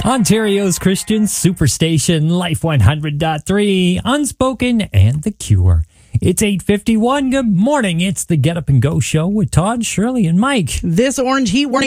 Ontario's Christian Superstation, Life 100.3, Unspoken, and The Cure. It's 8:51. Good morning. It's the Get Up and Go show with Todd, Shirley, and Mike. This orange heat warning